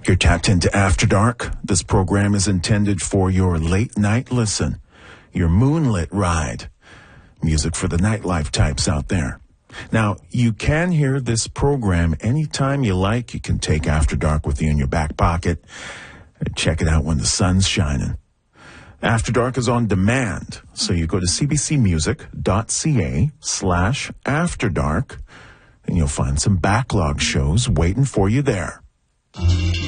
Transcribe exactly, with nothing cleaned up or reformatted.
You're tapped into After Dark. This program is intended for your late night listen, your moonlit ride. Music for the nightlife types out there. Now, you can hear this program anytime you like. You can take After Dark with you in your back pocket and check it out when the sun's shining. After Dark is on demand, so you go to cbcmusic.ca slash After Dark, and you'll find some backlog shows waiting for you there.